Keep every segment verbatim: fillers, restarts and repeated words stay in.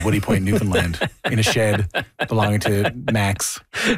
Woody Point, Newfoundland, in a shed belonging to Max.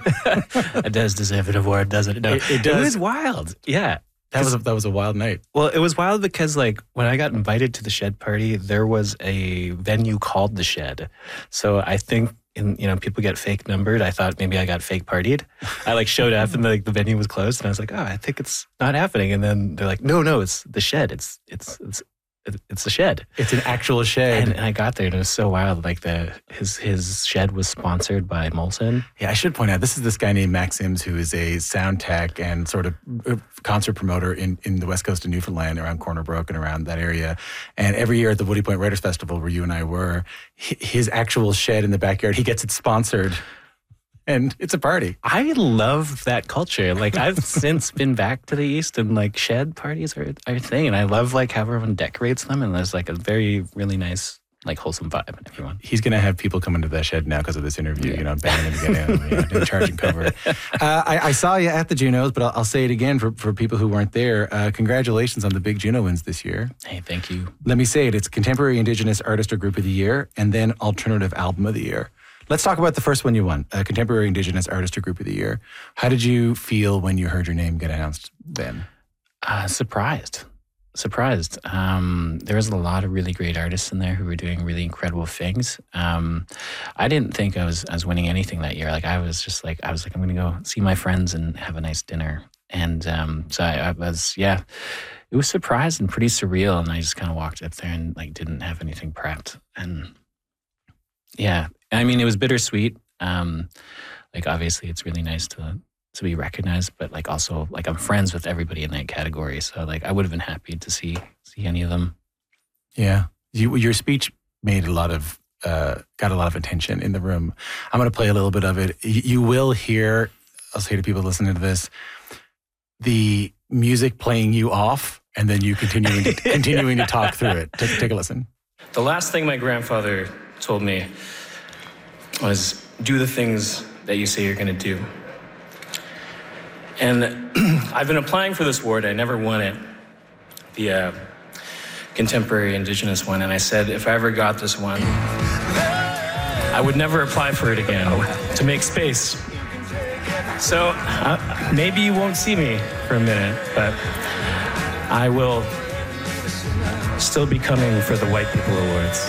It does deserve an award, doesn't it? No, It, it does. It was wild. Yeah. That was a, that was a wild night. Well, it was wild because, like, when I got invited to the Shed party, there was a venue called the Shed. So I think, in, you know, people get fake numbered. I thought maybe I got fake partied. I, like, showed up and, like, the venue was closed. And I was like, oh, I think it's not happening. And then they're like, no, no, it's the Shed. It's it's it's it's the Shed. It's an actual shed. And, and I got there and it was so wild. Like, the his his shed was sponsored by Molson. Yeah, I should point out, this is this guy named Max Sims, who is a sound tech and sort of concert promoter in, in the west coast of Newfoundland, around Corner Brook and around that area. And every year at the Woody Point Writers Festival, where you and I were, his actual shed in the backyard, he gets it sponsored. And it's a party. I love that culture. Like, I've since been back to the East, and like shed parties are, are a thing. And I love like how everyone decorates them. And there's like a very, really nice, like wholesome vibe in everyone. He's going to have people come into that shed now because of this interview, yeah. you know, banning them to get in, you know, doing charging cover. Uh, I, I saw you at the Junos, but I'll, I'll say it again for, for people who weren't there. Uh, congratulations on the big Juno wins this year. Hey, thank you. Let me say it. It's Contemporary Indigenous Artist or Group of the Year, and then Alternative Album of the Year. Let's talk about the first one you won, uh, Contemporary Indigenous Artist or Group of the Year. How did you feel when you heard your name get announced then? Uh, surprised. Surprised. Um, there was a lot of really great artists in there who were doing really incredible things. Um, I didn't think I was I was winning anything that year. Like, I was just like, I was like, I'm going to go see my friends and have a nice dinner. And um, so I, I was, yeah, it was surprised and pretty surreal. And I just kind of walked up there and like didn't have anything prepped. And yeah, I mean, it was bittersweet. Um, like, obviously, it's really nice to to be recognized, but like also, like, I'm friends with everybody in that category, so like I would have been happy to see see any of them. Yeah, you, your speech made a lot of uh, got a lot of attention in the room. I'm going to play a little bit of it. You, you will hear. I'll say to people listening to this, the music playing you off, and then you continuing to, continuing to talk through it. Take, take a listen. The last thing my grandfather told me was, do the things that you say you're going to do. And I've been applying for this award. I never won it, the uh, Contemporary Indigenous one. And I said, if I ever got this one, I would never apply for it again to make space. So uh, maybe you won't see me for a minute, but I will still be coming for the White People Awards.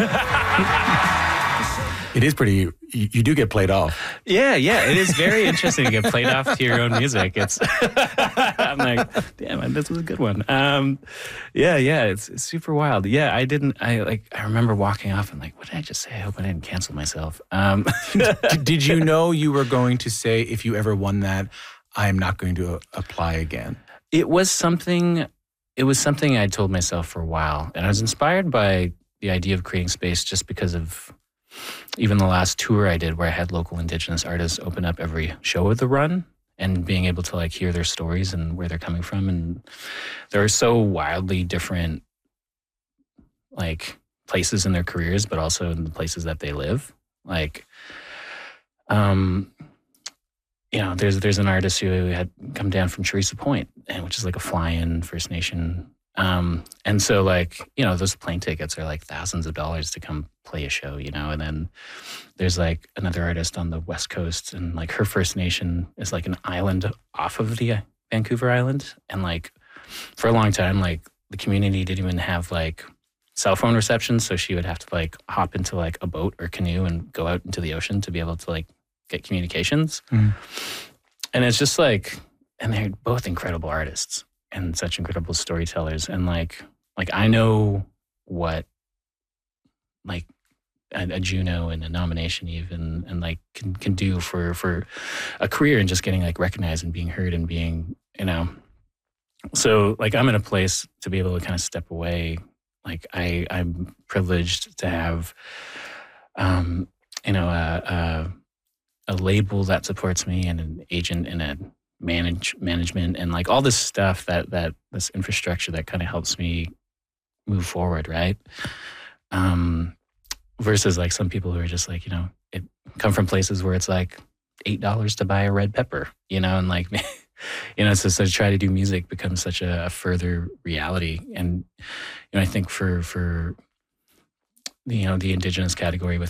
It is pretty, you, you do get played off. Yeah, yeah. It is very interesting to get played off to your own music. It's, I'm like, damn, this was a good one. Um, yeah, yeah, it's, it's super wild. Yeah, I didn't, I like, I remember walking off and like, what did I just say? I hope I didn't cancel myself. Um, did, did you know you were going to say, if you ever won that, I'm not going to apply again? It was something, it was something I told myself for a while. And I was inspired by the idea of creating space just because of even the last tour I did, where I had local Indigenous artists open up every show of the run, and being able to like hear their stories and where they're coming from. And they're so wildly different, like, places in their careers, but also in the places that they live. Like, um, you know, there's there's an artist who had come down from Teresa Point, and which is like a fly-in First Nation. Um, and so, like, you know, those plane tickets are like thousands of dollars to come play a show, you know. And then there's like another artist on the West Coast, and like her First Nation is like an island off of the Vancouver Island. And like for a long time, like the community didn't even have like cell phone reception. So she would have to like hop into like a boat or canoe and go out into the ocean to be able to like get communications. Mm. And it's just like, and they're both incredible artists and such incredible storytellers. And like, like I know what like a, a Juno and a nomination even, and like can, can do for, for a career, and just getting like recognized and being heard and being, you know, so like I'm in a place to be able to kind of step away. Like I, I'm privileged to have, um, you know, a, a, a label that supports me, and an agent and a manage management and like all this stuff that that this infrastructure that kind of helps me move forward, right? Um, versus like some people who are just like, you know, it come from places where it's like eight dollars to buy a red pepper, you know, and like, you know, so, so to try to do music becomes such a, a further reality. And you know, I think for for you know, the Indigenous category with